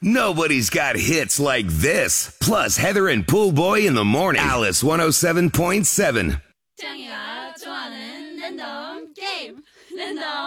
Nobody's got hits like this. Plus, Heather and Pool Boy in the morning. Alice 107.7. 짱이가 좋아하는 랜덤 게임. 랜덤